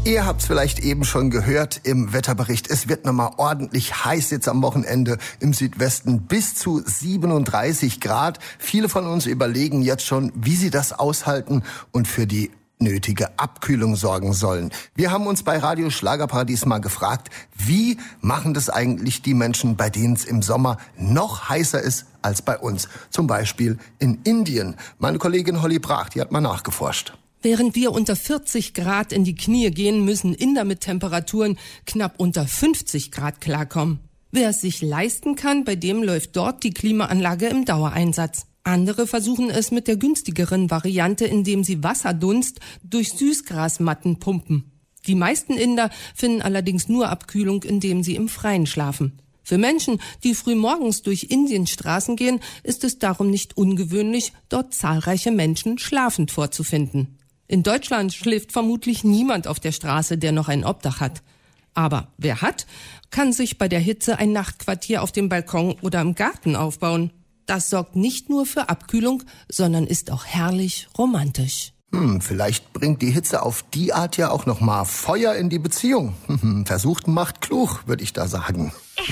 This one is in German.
Ihr habt's vielleicht eben schon gehört im Wetterbericht. Es wird nochmal ordentlich heiß jetzt am Wochenende im Südwesten, bis zu 37 Grad. Viele von uns überlegen jetzt schon, wie sie das aushalten und für die nötige Abkühlung sorgen sollen. Wir haben uns bei Radio Schlagerparadies mal gefragt, wie machen das eigentlich die Menschen, bei denen es im Sommer noch heißer ist als bei uns? Zum Beispiel in Indien. Meine Kollegin Holly Brach, die hat mal nachgeforscht. Während wir unter 40 Grad in die Knie gehen, müssen Inder mit Temperaturen knapp unter 50 Grad klarkommen. Wer es sich leisten kann, bei dem läuft dort die Klimaanlage im Dauereinsatz. Andere versuchen es mit der günstigeren Variante, indem sie Wasserdunst durch Süßgrasmatten pumpen. Die meisten Inder finden allerdings nur Abkühlung, indem sie im Freien schlafen. Für Menschen, die frühmorgens durch Indiens Straßen gehen, ist es darum nicht ungewöhnlich, dort zahlreiche Menschen schlafend vorzufinden. In Deutschland schläft vermutlich niemand auf der Straße, der noch ein Obdach hat. Aber wer hat, kann sich bei der Hitze ein Nachtquartier auf dem Balkon oder im Garten aufbauen. Das sorgt nicht nur für Abkühlung, sondern ist auch herrlich romantisch. Vielleicht bringt die Hitze auf die Art ja auch noch mal Feuer in die Beziehung. Versucht macht klug, würde ich da sagen.